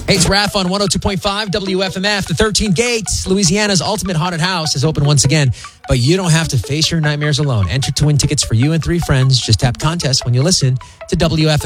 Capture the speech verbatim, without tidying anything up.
Hey, it's Raph on one oh two point five W F M F. The thirteen Gates, Louisiana's ultimate haunted house, is open once again. But you don't have to face your nightmares alone. Enter to win tickets for you and three friends. Just tap contest when you listen to W F M F.